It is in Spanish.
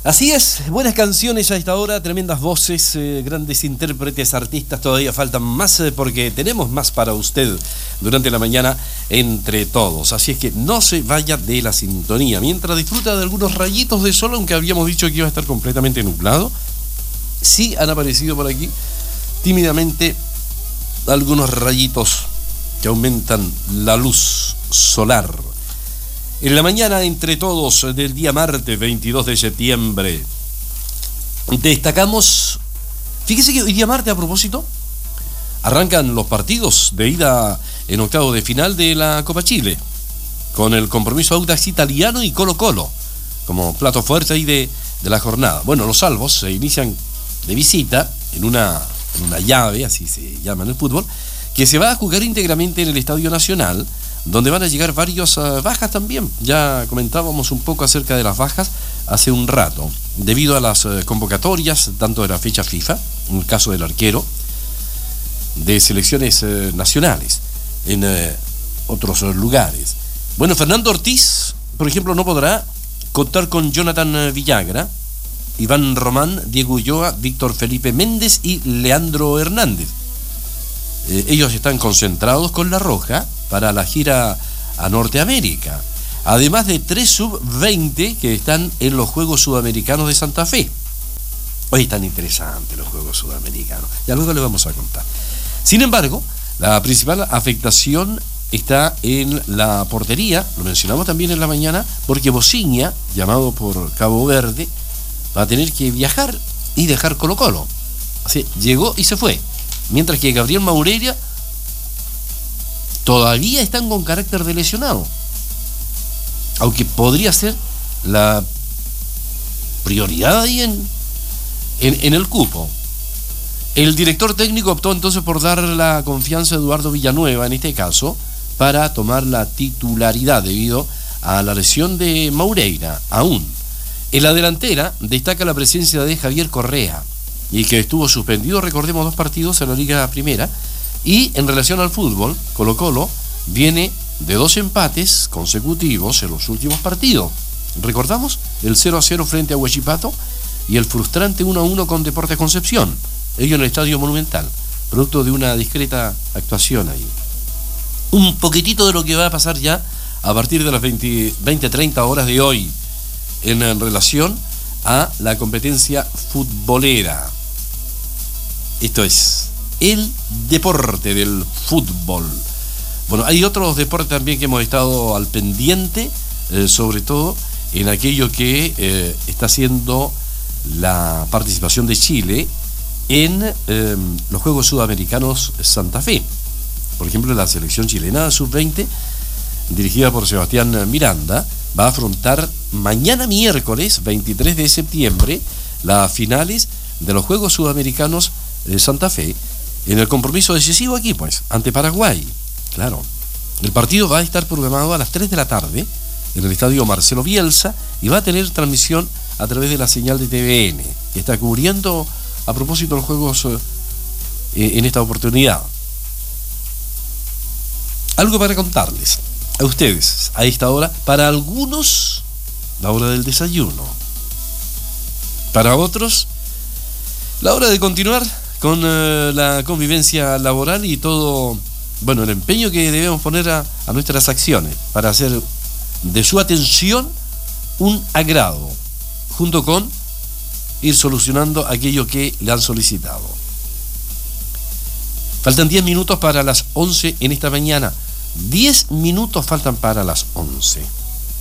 Así es, buenas canciones a esta hora, tremendas voces, grandes intérpretes, artistas, todavía faltan más porque tenemos más para usted durante la mañana entre todos. Así es que no se vaya de la sintonía, mientras disfruta de algunos rayitos de sol, aunque habíamos dicho que iba a estar completamente nublado. Sí han aparecido por aquí tímidamente algunos rayitos que aumentan la luz solar. En la mañana entre todos del día martes 22 de septiembre destacamos, fíjese que hoy día martes, a propósito, arrancan los partidos de ida en octavo de final de la Copa Chile, con el compromiso Audax Italiano y Colo Colo como plato fuerte ahí de la jornada. Bueno, los salvos se inician de visita en una llave, así se llama en el fútbol, que se va a jugar íntegramente en el Estadio Nacional, donde van a llegar varias bajas también. Ya comentábamos un poco acerca de las bajas hace un rato, debido a las convocatorias, tanto de la fecha FIFA, en el caso del arquero, de selecciones nacionales, en otros lugares. Bueno, Fernando Ortiz, por ejemplo, no podrá contar con Jonathan Villagra, Iván Román, Diego Ulloa, Víctor Felipe Méndez y Leandro Hernández. Ellos están concentrados con La Roja para la gira a Norteamérica, además de 3 sub-20 que están en los Juegos Sudamericanos de Santa Fe. Hoy están interesantes los Juegos Sudamericanos, ya luego les vamos a contar. Sin embargo, la principal afectación está en la portería, lo mencionamos también en la mañana, porque Bociña, llamado por Cabo Verde, va a tener que viajar y dejar Colo Colo. Así, llegó y se fue. Mientras que Gabriel Maureira todavía están con carácter de lesionado, aunque podría ser la prioridad ahí en el cupo. El director técnico optó entonces por dar la confianza a Eduardo Villanueva, en este caso, para tomar la titularidad debido a la lesión de Maureira. Aún en la delantera destaca la presencia de Javier Correa, y que estuvo suspendido, recordemos, 2 partidos en la Liga Primera. Y en relación al fútbol, Colo Colo viene de 2 empates consecutivos en los últimos partidos. Recordamos el 0-0 frente a Huachipato y el frustrante 1-1 con Deportes Concepción, ello en el Estadio Monumental, producto de una discreta actuación ahí. Un poquitito de lo que va a pasar ya a partir de las 20-30 horas de hoy en relación a la competencia futbolera. Esto es el deporte del fútbol. Bueno, hay otros deportes también que hemos estado al pendiente, sobre todo en aquello que está haciendo la participación de Chile en los Juegos Sudamericanos Santa Fe. Por ejemplo, la selección chilena sub-20, dirigida por Sebastián Miranda, va a afrontar mañana miércoles 23 de septiembre las finales de los Juegos Sudamericanos de Santa Fe, en el compromiso decisivo aquí, pues, ante Paraguay. Claro, el partido va a estar programado a las 3 de la tarde en el estadio Marcelo Bielsa y va a tener transmisión a través de la señal de TVN, que está cubriendo a propósito los Juegos en esta oportunidad. Algo para contarles a ustedes a esta hora. Para algunos, la hora del desayuno. Para otros, la hora de continuar con la convivencia laboral y todo, bueno, el empeño que debemos poner a nuestras acciones para hacer de su atención un agrado, junto con ir solucionando aquello que le han solicitado. Faltan 10 minutos para las 11 en esta mañana. 10 minutos faltan para las 11.